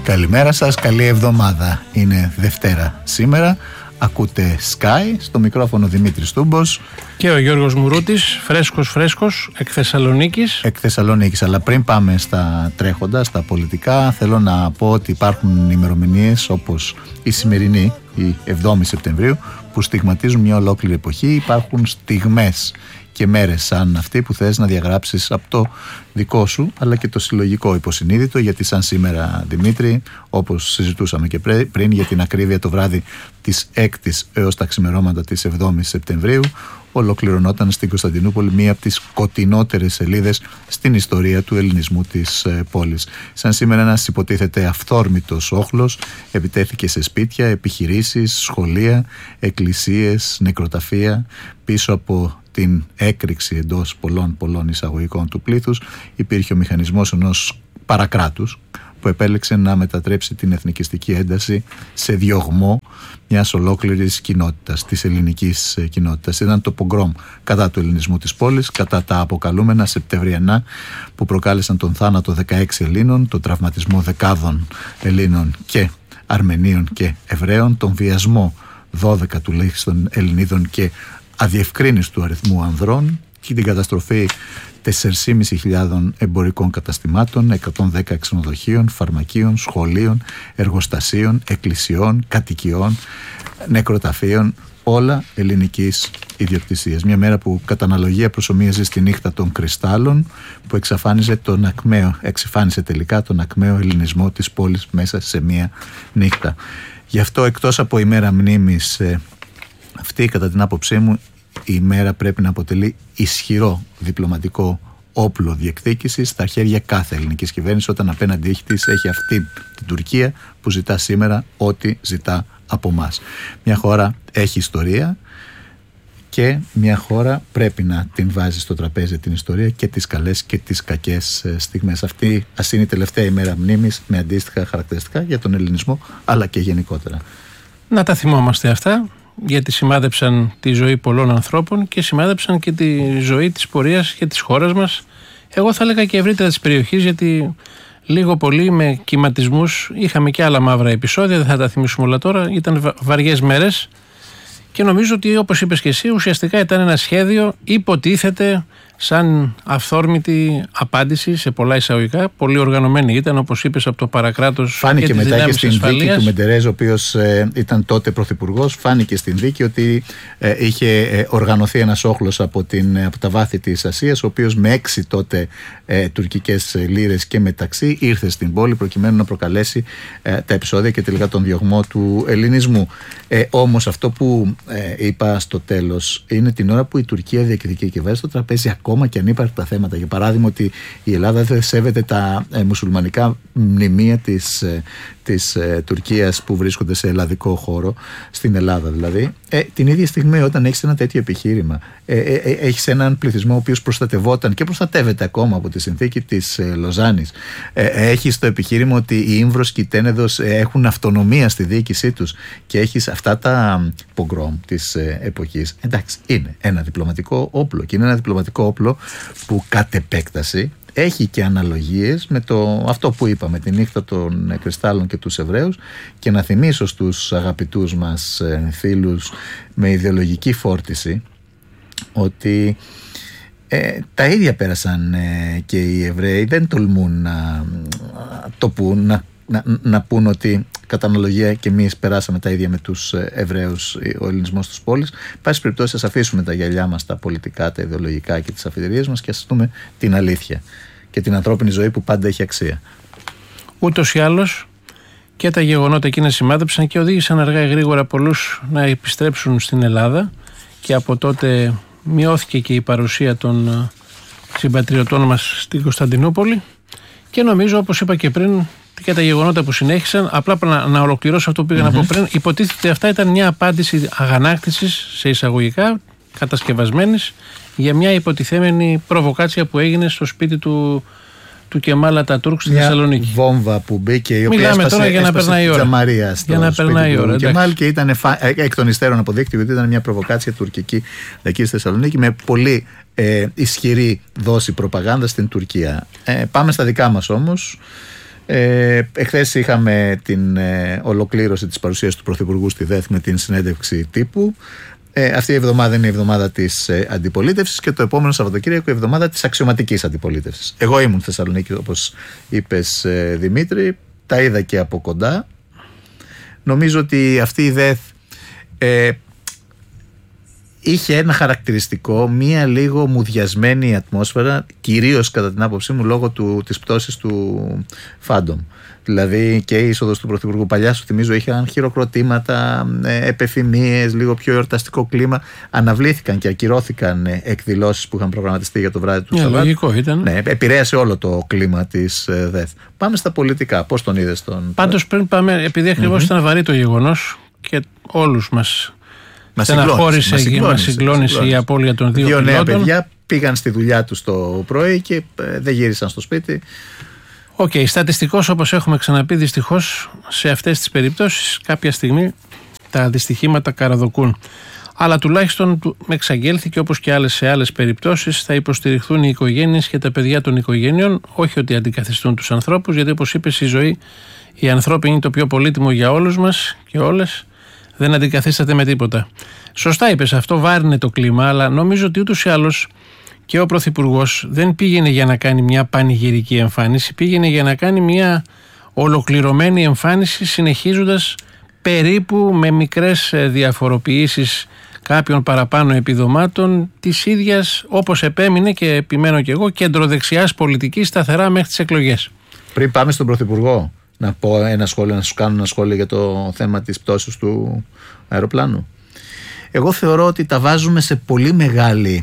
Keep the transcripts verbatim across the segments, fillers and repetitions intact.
Καλημέρα σας, καλή εβδομάδα. Είναι Δευτέρα σήμερα. Ακούτε Sky, στο μικρόφωνο Δημήτρης Τούμπος και ο Γιώργος Μουρούτης, φρέσκος φρέσκος, εκ Θεσσαλονίκης. Εκ Θεσσαλονίκης, αλλά πριν πάμε στα τρέχοντα, στα πολιτικά, θέλω να πω ότι υπάρχουν ημερομηνίες όπως η σημερινή, η εβδόμη Σεπτεμβρίου, που στιγματίζουν μια ολόκληρη εποχή. Υπάρχουν στιγμές και μέρες σαν αυτή που θες να διαγράψεις από το δικό σου αλλά και το συλλογικό υποσυνείδητο, γιατί σαν σήμερα, Δημήτρη, όπως συζητούσαμε και πριν, για την ακρίβεια, το βράδυ της έκτης έως τα ξημερώματα της εβδόμης Σεπτεμβρίου ολοκληρωνόταν στην Κωνσταντινούπολη μία από τις σκοτεινότερες σελίδες στην ιστορία του ελληνισμού της πόλης. Σαν σήμερα ένας υποτίθεται αυθόρμητος όχλος επιτέθηκε σε σπίτια, επιχειρήσεις, σχολεία, εκκλησίες, νεκροταφεία. Πίσω από την έκρηξη εντός πολλών πολλών εισαγωγικών του πλήθους υπήρχε ο μηχανισμός ενός παρακράτους που επέλεξε να μετατρέψει την εθνικιστική ένταση σε διωγμό μιας ολόκληρης κοινότητας, της ελληνικής κοινότητας. Ήταν το πογκρόμ κατά του ελληνισμού της πόλης, κατά τα αποκαλούμενα Σεπτεμβριανά, που προκάλεσαν τον θάνατο δεκαέξι Ελλήνων, τον τραυματισμό δεκάδων Ελλήνων και Αρμενίων και Εβραίων, τον βιασμό δώδεκα τουλάχιστον Ελληνίδων και αδιευκρίνιστου αριθμού ανδρών και την καταστροφή τέσσερις χιλιάδες πεντακόσια εμπορικών καταστημάτων, εκατόν δέκα ξενοδοχείων, φαρμακείων, σχολείων, εργοστασίων, εκκλησιών, κατοικιών, νεκροταφείων, όλα ελληνικής ιδιοκτησίας. Μια μέρα που κατά αναλογία προσομοίαζε στη νύχτα των κρυστάλλων, που εξαφάνιζε τον ακμαίο, εξαφάνισε τελικά τον ακμαίο ελληνισμό της πόλης μέσα σε μια νύχτα. Γι' αυτό, εκτός από η μέρα μνήμης ε, αυτή, κατά την άποψή μου, η ημέρα πρέπει να αποτελεί ισχυρό διπλωματικό όπλο διεκδίκησης στα χέρια κάθε ελληνικής κυβέρνησης, όταν απέναντί της έχει αυτή την Τουρκία που ζητά σήμερα ό,τι ζητά από μας. Μια χώρα έχει ιστορία και μια χώρα πρέπει να την βάζει στο τραπέζι την ιστορία και τις καλές και τις κακές στιγμές. Αυτή ας είναι η τελευταία ημέρα μνήμης με αντίστοιχα χαρακτηριστικά για τον ελληνισμό αλλά και γενικότερα. Να τα θυμόμαστε αυτά, γιατί σημάδεψαν τη ζωή πολλών ανθρώπων και σημάδεψαν και τη ζωή της πορείας και της χώρας μας. Εγώ θα έλεγα και ευρύτερα της περιοχής, γιατί λίγο πολύ με κυματισμούς είχαμε και άλλα μαύρα επεισόδια, δεν θα τα θυμίσουμε όλα τώρα. Ήταν βαριές μέρες και νομίζω ότι, όπως είπες και εσύ, ουσιαστικά ήταν ένα σχέδιο, υποτίθεται, σαν αυθόρμητη απάντηση σε πολλά εισαγωγικά. Πολύ οργανωμένη ήταν, όπως είπες, από το παρακράτος. Φάνηκε και μετά και στην ασφαλείας. δίκη του Μεντερέζ, ο οποίος ε, ήταν τότε πρωθυπουργός, φάνηκε στην δίκη ότι ε, είχε ε, οργανωθεί ένας όχλος από, την, από τα βάθη της Ασίας, ο οποίος με έξι τότε ε, τουρκικές λίρες και μεταξύ ήρθε στην πόλη προκειμένου να προκαλέσει ε, τα επεισόδια και τελικά τον διωγμό του ελληνισμού. Ε, όμως αυτό που ε, είπα στο τέλος είναι την ώρα που η Τουρκία διεκδικεί και βάζει στο τραπέζι ακόμα και ανύπαρκτα θέματα. Για παράδειγμα, ότι η Ελλάδα δεν σέβεται τα ε, μουσουλμανικά μνημεία της, ε, της ε, Τουρκίας που βρίσκονται σε ελλαδικό χώρο, στην Ελλάδα δηλαδή. Ε, την ίδια στιγμή, όταν έχεις ένα τέτοιο επιχείρημα, ε, ε, ε, έχεις έναν πληθυσμό ο οποίος προστατευόταν και προστατεύεται ακόμα από τη συνθήκη της ε, Λοζάνης. Ε, έχεις το επιχείρημα ότι η Ήμβρος και η Τένεδος ε, έχουν αυτονομία στη διοίκησή τους και έχεις αυτά τα πογκρόμ της ε, εποχής. Εντάξει, είναι ένα διπλωματικό όπλο και είναι ένα διπλωματικό όπλο που κατ' επέκταση έχει και αναλογίες με το, αυτό που είπαμε, τη νύχτα των κρυστάλλων και τους Εβραίους. Και να θυμίσω στους αγαπητούς μας ε, φίλους με ιδεολογική φόρτιση ότι ε, τα ίδια πέρασαν ε, και οι Εβραίοι. Δεν τολμούν να το πούν, να, να, να πούν ότι κατά αναλογία και εμείς περάσαμε τα ίδια με τους Εβραίους, ο ελληνισμός της πόλης. Πάση περιπτώσει, ας αφήσουμε τα γυαλιά μας, τα πολιτικά, τα ιδεολογικά και τις αφιτερίες μας και ας δούμε την αλήθεια και την ανθρώπινη ζωή που πάντα έχει αξία. Ούτως ή άλλως και τα γεγονότα εκείνα σημάδεψαν και οδήγησαν αργά ή γρήγορα πολλούς να επιστρέψουν στην Ελλάδα, και από τότε μειώθηκε και η παρουσία των συμπατριωτών μας στην Κωνσταντινούπολη. Και νομίζω, όπως είπα και πριν, και τα γεγονότα που συνέχισαν, απλά να, να ολοκληρώσω αυτό που πήγα mm-hmm. να πω πριν, υποτίθεται αυτά ήταν μια απάντηση αγανάκτησης, σε εισαγωγικά, κατασκευασμένης, για μια υποτιθέμενη προβοκάτσια που έγινε στο σπίτι του, του Κεμάλ Ατατούρκ στη Θεσσαλονίκη. Μια βόμβα που μπήκε, η οποία Μιλάμε έσπασε, τώρα για να περνάει η ώρα. Τζαμαρία στο για να περνάει η ώρα. Του Κεμάλ, και ήταν εκ των υστέρων αποδείχτηκε ότι ήταν μια προβοκάτσια τουρκική εκεί στη Θεσσαλονίκη με πολύ ε, ισχυρή δόση προπαγάνδα στην Τουρκία. Ε, πάμε στα δικά μας όμως. Ε, εχθές είχαμε την ε, ολοκλήρωση της παρουσίας του Πρωθυπουργού στη ΔΕΘ με την συνέντευξη τύπου. Ε, αυτή η εβδομάδα είναι η εβδομάδα της ε, αντιπολίτευσης και το επόμενο Σαββατοκύριακο η εβδομάδα της αξιωματικής αντιπολίτευσης. Εγώ ήμουν στη Θεσσαλονίκη, όπως είπες, ε, Δημήτρη, τα είδα και από κοντά. Νομίζω ότι αυτή η ΔΕΘ ε, είχε ένα χαρακτηριστικό, μία λίγο μουδιασμένη ατμόσφαιρα, κυρίως κατά την άποψή μου λόγω του, της πτώσης του Φάντομ. Δηλαδή και η είσοδος του Πρωθυπουργού, παλιά σου θυμίζω είχαν χειροκροτήματα, επεφημίες, λίγο πιο εορταστικό κλίμα. Αναβλήθηκαν και ακυρώθηκαν εκδηλώσεις που είχαν προγραμματιστεί για το βράδυ του Σαββάτου. Λογικό ήταν. Ναι, επηρέασε όλο το κλίμα της ΔΕΘ. Πάμε στα πολιτικά. Πώς τον είδες τον? Πάντως πριν πάμε, επειδή ακριβώς mm-hmm. ήταν βαρύ το γεγονός και όλους μας στεναχώρησε και μας συγκλώνησε η απώλεια των δύο, δύο πιλότων. Δύο νέα παιδιά πήγαν στη δουλειά τους το πρωί και δεν γύρισαν στο σπίτι. Οκ, okay, στατιστικώς, όπως έχουμε ξαναπεί, δυστυχώς σε αυτές τις περιπτώσεις κάποια στιγμή τα δυστυχήματα καραδοκούν. Αλλά τουλάχιστον εξαγγέλθηκε, όπως και άλλες σε άλλες περιπτώσεις, θα υποστηριχθούν οι οικογένειες και τα παιδιά των οικογένειων, όχι ότι αντικαθιστούν τους ανθρώπους, γιατί όπως είπες, η ζωή, η ανθρώπινη είναι το πιο πολύτιμο για όλους μας και όλες, δεν αντικαθίσταται με τίποτα. Σωστά είπες, αυτό βάρινε το κλίμα, αλλά νομίζω ότι ούτως ή άλλως και ο Πρωθυπουργός δεν πήγαινε για να κάνει μια πανηγυρική εμφάνιση, πήγαινε για να κάνει μια ολοκληρωμένη εμφάνιση, συνεχίζοντας περίπου με μικρές διαφοροποιήσεις κάποιων παραπάνω επιδομάτων της ίδιας, όπως επέμεινε και επιμένω και εγώ, κεντροδεξιάς πολιτικής σταθερά μέχρι τις εκλογές. Πριν πάμε στον Πρωθυπουργό, να πω ένα σχόλιο, να σου κάνω ένα σχόλιο για το θέμα της πτώσης του αεροπλάνου. Εγώ θεωρώ ότι τα βάζουμε σε πολύ μεγάλη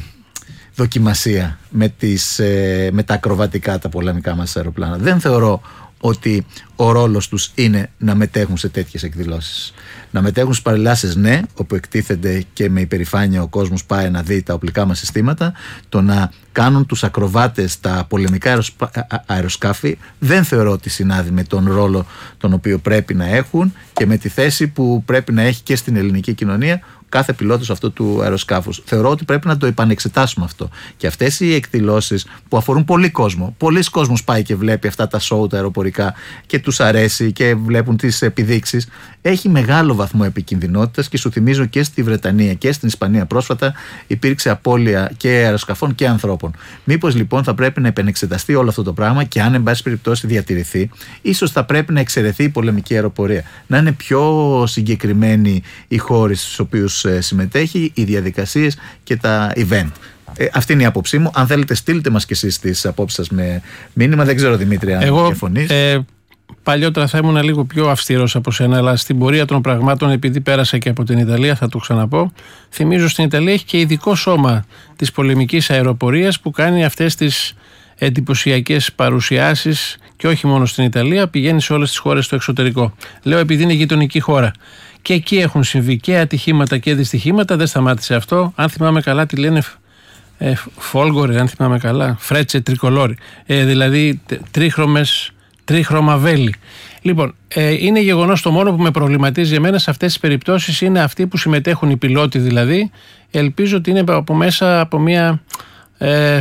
δοκιμασία με, τις, με τα ακροβατικά, τα πολεμικά μας αεροπλάνα. Δεν θεωρώ ότι ο ρόλος τους είναι να μετέχουν σε τέτοιες εκδηλώσεις. Να μετέχουν στις παρελάσεις, ναι, όπου εκτίθενται και με υπερηφάνεια ο κόσμος πάει να δει τα οπλικά μας συστήματα. Το να κάνουν τους ακροβάτες τα πολεμικά αεροσκάφη δεν θεωρώ ότι συνάδει με τον ρόλο τον οποίο πρέπει να έχουν και με τη θέση που πρέπει να έχει και στην ελληνική κοινωνία κάθε πιλότος αυτού του αεροσκάφους. Θεωρώ ότι πρέπει να το επανεξετάσουμε αυτό. Και αυτές οι εκδηλώσεις που αφορούν πολύ κόσμο, πολλοί κόσμος πάει και βλέπει αυτά τα σόου τα αεροπορικά και τους αρέσει και βλέπουν τις επιδείξεις, έχει μεγάλο βαθμό επικινδυνότητας και σου θυμίζω και στη Βρετανία και στην Ισπανία πρόσφατα υπήρξε απώλεια και αεροσκαφών και ανθρώπων. Μήπως λοιπόν θα πρέπει να επανεξεταστεί όλο αυτό το πράγμα και αν εν πάση περιπτώσει διατηρηθεί, ίσως θα πρέπει να εξαιρεθεί η πολεμική αεροπορία. Να είναι πιο συγκεκριμένοι οι χώροι στους οποίους συμμετέχει, οι διαδικασίες και τα event. Ε, αυτή είναι η άποψή μου. Αν θέλετε, στείλτε μας και εσείς τις απόψεις σας με μήνυμα. Δεν ξέρω, Δημήτρη, αν διαφωνείς. Ε, παλιότερα θα ήμουν λίγο πιο αυστηρός από σένα, αλλά στην πορεία των πραγμάτων, επειδή πέρασα και από την Ιταλία, θα το ξαναπώ. Θυμίζω, στην Ιταλία έχει και ειδικό σώμα της πολεμικής αεροπορίας που κάνει αυτές τις εντυπωσιακές παρουσιάσεις και όχι μόνο στην Ιταλία, πηγαίνει σε όλες τις χώρες στο εξωτερικό. Λέω επειδή είναι γειτονική χώρα. Και εκεί έχουν συμβεί και ατυχήματα και δυστυχήματα, δεν σταμάτησε αυτό. Αν θυμάμαι καλά, τη λένε ε, Φόλγορε, αν θυμάμαι καλά, Φρέτσε Τρικολόρι. Ε, δηλαδή τρίχρωμες, τρίχρωμα βέλη. Λοιπόν, ε, είναι γεγονός, το μόνο που με προβληματίζει εμένα σε αυτές τις περιπτώσεις είναι αυτοί που συμμετέχουν, οι πιλότοι δηλαδή. Ελπίζω ότι είναι από μέσα από μια Ε,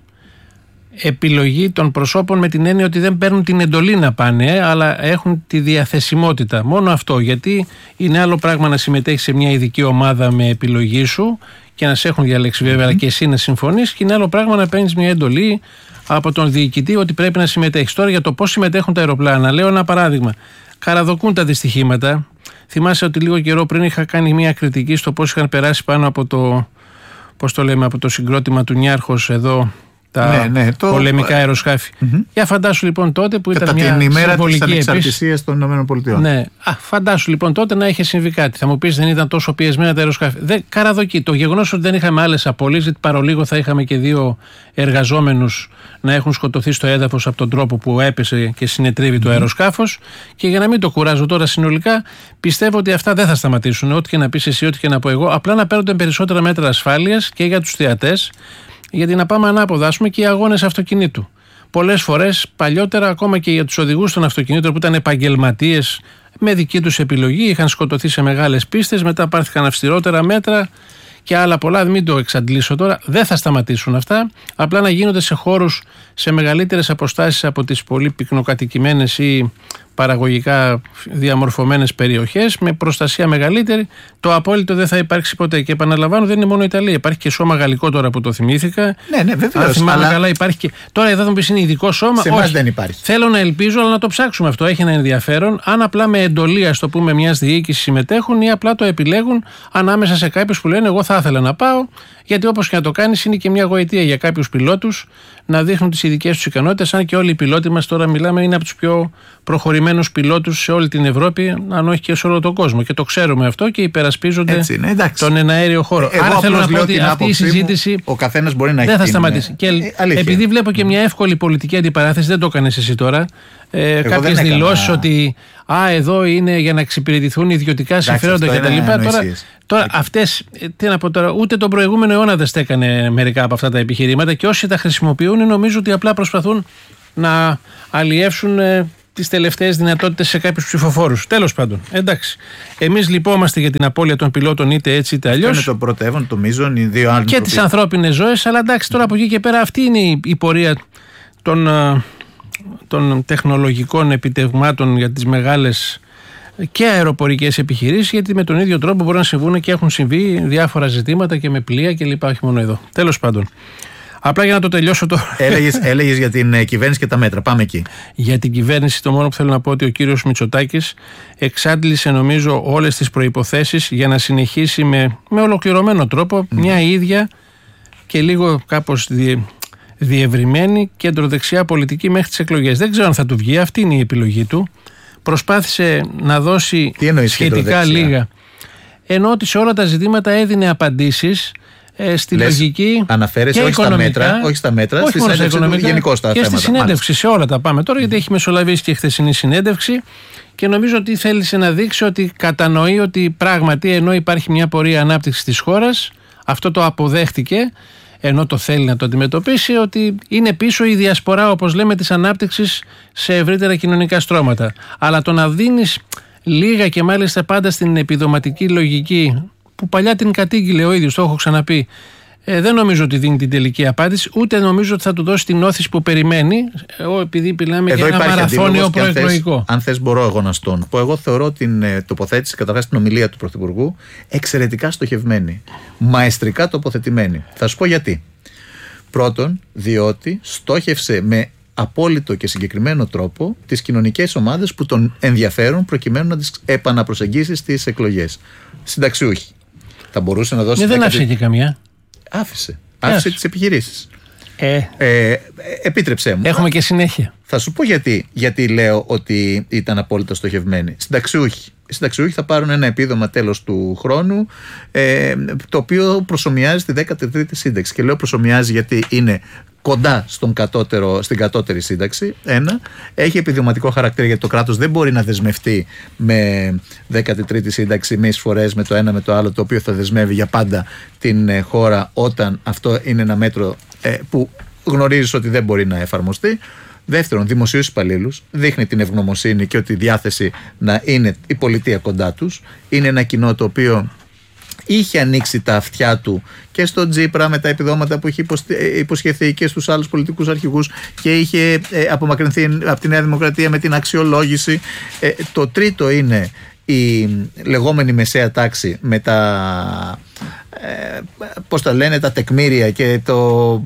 επιλογή των προσώπων με την έννοια ότι δεν παίρνουν την εντολή να πάνε, αλλά έχουν τη διαθεσιμότητα. Μόνο αυτό, γιατί είναι άλλο πράγμα να συμμετέχεις σε μια ειδική ομάδα με επιλογή σου και να σε έχουν διαλέξει βέβαια, mm-hmm. και εσύ να συμφωνείς, και είναι άλλο πράγμα να παίρνεις μια εντολή από τον διοικητή ότι πρέπει να συμμετέχεις. Τώρα για το πώς συμμετέχουν τα αεροπλάνα, λέω ένα παράδειγμα. Καραδοκούν τα δυστυχήματα. Θυμάσαι ότι λίγο καιρό πριν είχα κάνει μια κριτική στο πώς είχαν περάσει πάνω από το, πώς το λέμε, από το συγκρότημα του Νιάρχος εδώ, τα ναι, ναι, το... πολεμικά αεροσκάφη. Mm-hmm. Για φαντάσου λοιπόν τότε που Κατά ήταν μια την ημέρα της ανεξαρτησίας των ΗΠΑ. Ναι. Α, φαντάσου λοιπόν τότε να είχε συμβεί κάτι. Θα μου πεις δεν ήταν τόσο πιεσμένα τα αεροσκάφη. Δεν, καραδοκεί. Το γεγονός ότι δεν είχαμε άλλες απώλειες, γιατί παρολίγο θα είχαμε και δύο εργαζόμενους να έχουν σκοτωθεί στο έδαφος από τον τρόπο που έπεσε και συνετρίβει mm-hmm. το αεροσκάφος. Και για να μην το κουράζω τώρα συνολικά, πιστεύω ότι αυτά δεν θα σταματήσουν. Ό,τι και να πεις εσύ, ό,τι και να πω εγώ. Απλά να παίρνονται περισσότερα μέτρα ασφάλειας και για τους θεατές. Γιατί να πάμε ανάποδα, ας πούμε, και οι αγώνες αυτοκινήτου. Πολλές φορές, παλιότερα, ακόμα και για τους οδηγούς των αυτοκινήτων που ήταν επαγγελματίες με δική τους επιλογή, είχαν σκοτωθεί σε μεγάλες πίστες, μετά πάρθηκαν αυστηρότερα μέτρα και άλλα πολλά, μην το εξαντλήσω τώρα. Δεν θα σταματήσουν αυτά. Απλά να γίνονται σε χώρους σε μεγαλύτερες αποστάσεις από τις πολύ πυκνοκατοικημένες ή παραγωγικά διαμορφωμένες περιοχές, με προστασία μεγαλύτερη. Το απόλυτο δεν θα υπάρξει ποτέ. Και επαναλαμβάνω, δεν είναι μόνο η Ιταλία. Υπάρχει και σώμα γαλλικό τώρα που το θυμήθηκα. Ναι, ναι, βεβαίως. Αν θυμάμαι αλλά... καλά, υπάρχει και. Τώρα εδώ θα μου πει είναι ειδικό σώμα. Σε εμάς δεν υπάρχει. Θέλω να ελπίζω, αλλά να το ψάξουμε αυτό. Έχει ένα ενδιαφέρον. Αν απλά με εντολή, ας το πούμε, μιας διοίκησης συμμετέχουν ή απλά το επιλέγουν ανάμεσα σε κάποιους που λένε: εγώ θα ήθελα να πάω. Γιατί όπως και να το κάνεις, είναι και μια γοητεία για κάποιους πιλότους να δείχνουν τις ειδικές τους ικανότητες. Αν και όλοι οι πιλότοι μας τώρα μιλάμε, είναι από τους πιο προχωρημένους πιλότους σε όλη την Ευρώπη, αν όχι και σε όλο τον κόσμο. Και το ξέρουμε αυτό και υπερασπίζονται τον εναέριο χώρο. Εγώ Άρα θέλω να πω ότι αυτή η συζήτηση μου, ο καθένας μπορεί να δεν έχει θα σταματήσει. Και ε, επειδή βλέπω και μια εύκολη πολιτική αντιπαράθεση, δεν το έκανες εσύ τώρα. Ε, κάποιες δηλώσεις ότι α, εδώ είναι για να εξυπηρετηθούν ιδιωτικά συμφέροντα κτλ. Τώρα, τώρα αυτές, τι να πω τώρα, ούτε τον προηγούμενο αιώνα δεν στέκανε μερικά από αυτά τα επιχειρήματα και όσοι τα χρησιμοποιούν νομίζω ότι απλά προσπαθούν να αλλιεύσουν ε, τις τελευταίες δυνατότητες σε κάποιους ψηφοφόρους. Τέλος πάντων, εντάξει. Εμείς λυπόμαστε για την απώλεια των πιλότων είτε έτσι είτε αλλιώς. Είναι το πρωτεύον, το μείζον, οι δύο άλλοι. Και τις ανθρώπινες ζωές, αλλά εντάξει, τώρα από εκεί και πέρα αυτή είναι η, η πορεία των. των τεχνολογικών επιτευγμάτων για τις μεγάλες και αεροπορικές επιχειρήσεις, γιατί με τον ίδιο τρόπο μπορούν να συμβούν και έχουν συμβεί διάφορα ζητήματα και με πλοία και λοιπά, όχι μόνο εδώ. Τέλος πάντων. Απλά για να το τελειώσω τώρα. Έλεγες, έλεγες για την κυβέρνηση και τα μέτρα. Πάμε εκεί. Για την κυβέρνηση, το μόνο που θέλω να πω ότι ο κύριος Μητσοτάκης εξάντλησε νομίζω όλες τις προϋποθέσεις για να συνεχίσει με, με ολοκληρωμένο τρόπο mm. μια ίδια και λίγο κάπως διε, διευρυμένη κεντροδεξιά πολιτική μέχρι τις εκλογές. Δεν ξέρω αν θα του βγει, αυτή είναι η επιλογή του. Προσπάθησε να δώσει σχετικά λίγα. Ενώ ότι σε όλα τα ζητήματα έδινε απαντήσεις ε, στη Λες, λογική. Αναφέρεσαι όχι στα μέτρα, όχι στα μέτρα, όχι στη συνέντευξη του γενικώς τα και θέματα. Στη συνέντευξη, σε όλα τα πάμε τώρα, γιατί έχει μεσολαβήσει και η χθεσινή συνέντευξη. Και νομίζω ότι θέλησε να δείξει ότι κατανοεί ότι πράγματι ενώ υπάρχει μια πορεία ανάπτυξης της χώρας, αυτό το αποδέχτηκε. Ενώ το θέλει να το αντιμετωπίσει, ότι είναι πίσω η διασπορά, όπως λέμε, της ανάπτυξης σε ευρύτερα κοινωνικά στρώματα. Αλλά το να δίνεις λίγα και μάλιστα πάντα στην επιδοματική λογική, που παλιά την κατήγγειλε ο ίδιος, το έχω ξαναπεί, ε, δεν νομίζω ότι δίνει την τελική απάντηση, ούτε νομίζω ότι θα του δώσει την όθηση που περιμένει, εγώ επειδή μιλάμε για ένα μαραθώνιο προεκλογικό. Αν θες μπορώ εγώ να στον πω. Εγώ θεωρώ την ε, τοποθέτηση, καταρχάς την ομιλία του Πρωθυπουργού, εξαιρετικά στοχευμένη, μαεστρικά τοποθετημένη. Θα σου πω γιατί. Πρώτον, διότι στόχευσε με απόλυτο και συγκεκριμένο τρόπο τις κοινωνικές ομάδες που τον ενδιαφέρουν προκειμένου να τις επαναπροσεγγίσει στις εκλογές. Συνταξιούχοι. Θα μπορούσε να δώσει. Ναι, δεν άφησε και καμιά. Άφησε. Άφησε τις επιχειρήσεις. Ε, ε, επίτρεψέ μου. Έχουμε και συνέχεια. Θα σου πω γιατί. Γιατί λέω ότι ήταν απόλυτα στοχευμένοι. Συνταξιούχοι. Οι συνταξιούχοι θα πάρουν ένα επίδομα τέλος του χρόνου, ε, το οποίο προσομοιάζει στη δέκατη τρίτη σύνταξη. Και λέω προσομοιάζει γιατί είναι κοντά στον κατώτερο, στην κατώτερη σύνταξη. Ένα. Έχει επιδοματικό χαρακτήρα γιατί το κράτος δεν μπορεί να δεσμευτεί με δέκατη τρίτη σύνταξη, με εισφορές, με το ένα με το άλλο, το οποίο θα δεσμεύει για πάντα την ε, χώρα όταν αυτό είναι ένα μέτρο ε, που γνωρίζεις ότι δεν μπορεί να εφαρμοστεί. Δεύτερον, δημοσίους υπαλλήλους, δείχνει την ευγνωμοσύνη και ότι διάθεση να είναι η πολιτεία κοντά τους. Είναι ένα κοινό το οποίο είχε ανοίξει τα αυτιά του και στο Τζίπρα με τα επιδόματα που είχε υποσχεθεί και στους άλλους πολιτικούς αρχηγούς και είχε απομακρυνθεί από τη Νέα Δημοκρατία με την αξιολόγηση. Το τρίτο είναι η λεγόμενη μεσαία τάξη με τα, πώς τα λένε, τα τεκμήρια και το...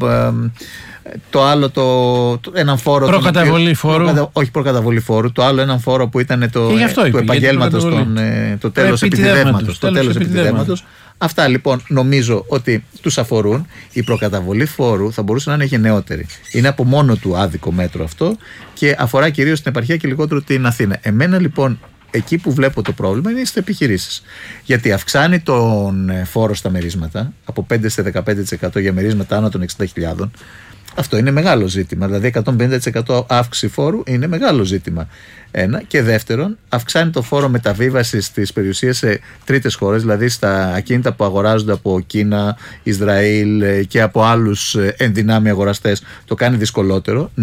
Το άλλο, το, το, έναν φόρο. Προκαταβολή φόρου. Προκατα, όχι προκαταβολή φόρου. Το άλλο, έναν φόρο που ήταν το, του επαγγέλματος, το τέλος επιδεύματος. Το τέλος επιδεύματος. Αυτά λοιπόν νομίζω ότι τους αφορούν. Η προκαταβολή φόρου θα μπορούσε να είναι γενναιότερη. Είναι από μόνο του άδικο μέτρο αυτό και αφορά κυρίως την επαρχία και λιγότερο την Αθήνα. Εμένα λοιπόν, εκεί που βλέπω το πρόβλημα είναι στις επιχειρήσεις. Γιατί αυξάνει τον φόρο στα μερίσματα από πέντε τοις εκατό σε δεκαπέντε τοις εκατό για μερίσματα άνω των εξήντα χιλιάδων. Αυτό είναι μεγάλο ζήτημα. Δηλαδή εκατόν πενήντα τοις εκατό αύξηση φόρου είναι μεγάλο ζήτημα. Ένα. Και δεύτερον, αυξάνει το φόρο μεταβίβασης στις περιουσίες σε τρίτες χώρες, δηλαδή στα ακίνητα που αγοράζονται από Κίνα, Ισραήλ και από άλλους ενδυνάμει αγοραστές. Το κάνει δυσκολότερο. Ναι,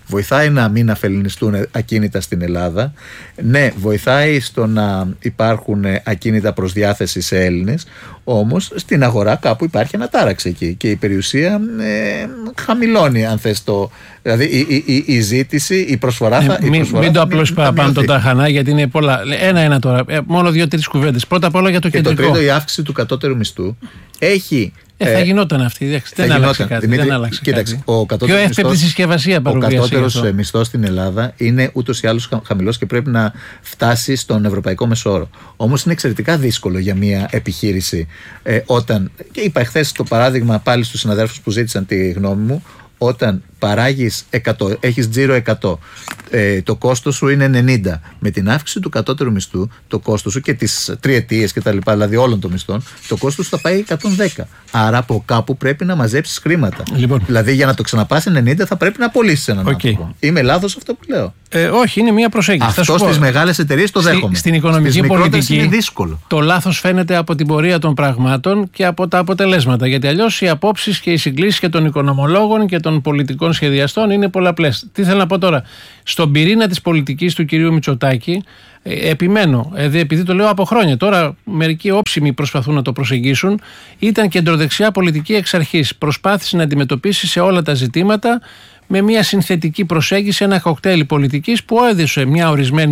Βοηθάει να μην αφελινιστούν ακίνητα στην Ελλάδα. Ναι, βοηθάει στο να υπάρχουν ακίνητα προς διάθεση σε Έλληνες. Όμως στην αγορά κάπου υπάρχει ανατάραξη εκεί και η περιουσία ε, χαμηλώνει, αν θες το. Δηλαδή η, η, η, η ζήτηση, η προσφορά θα. Ε, μην μην το απλώσει παραπάνω το ταχανά, γιατί είναι πολλά. Ένα-ένα τώρα. Ε, μόνο δύο-τρεις κουβέντες. Πρώτα απ' όλα για το και κεντρικό. Το τρίτο, η αύξηση του κατώτερου μισθού έχει. Ε, θα γινόταν αυτή. Δεν γινόταν, άλλαξε κάτι. Δημήτρη, δεν άλλαξε κοίταξε, κάτι. Ο πιο εύπεπτη συσκευασία παρουσίασε. Ο κατώτερος μισθός στην Ελλάδα είναι ούτως ή άλλως χαμηλός και πρέπει να φτάσει στον ευρωπαϊκό μεσόωρο. Όμως είναι εξαιρετικά δύσκολο για μια επιχείρηση ε, όταν. Και είπα εχθές το παράδειγμα πάλι στους συναδέλφους που ζήτησαν τη γνώμη μου. Όταν παράγεις εκατό, έχεις τζίρο εκατό, ε, το κόστος σου είναι ενενήντα. Με την αύξηση του κατώτερου μισθού, το κόστος σου και τις τριετίες και τα λοιπά, δηλαδή όλων των μισθών, το κόστος σου θα πάει εκατόν δέκα. Άρα από κάπου πρέπει να μαζέψεις χρήματα. Λοιπόν. Δηλαδή για να το ξαναπάς ενενήντα θα πρέπει να απολύσεις έναν okay. άνθρωπο. Είμαι λάθος αυτό που λέω? Ε, όχι, είναι μια προσέγγιση. Αυτό στις μεγάλες εταιρείες το δέχομαι. Στη, στην οικονομική στις πολιτική είναι δύσκολο. Το λάθος φαίνεται από την πορεία των πραγμάτων και από τα αποτελέσματα. Γιατί αλλιώς οι απόψεις και οι συγκλήσεις και των οικονομολόγων και των πολιτικών σχεδιαστών είναι πολλαπλές. Τι θέλω να πω τώρα? Στον πυρήνα της πολιτικής του κυρίου Μητσοτάκη, ε, επιμένω, ε, επειδή το λέω από χρόνια, τώρα μερικοί όψιμοι προσπαθούν να το προσεγγίσουν, ήταν κεντροδεξιά πολιτική εξ αρχής. Προσπάθησε να αντιμετωπίσει σε όλα τα ζητήματα με μια συνθετική προσέγγιση, ένα κοκτέιλ πολιτικής που έδωσε μια ορισμένη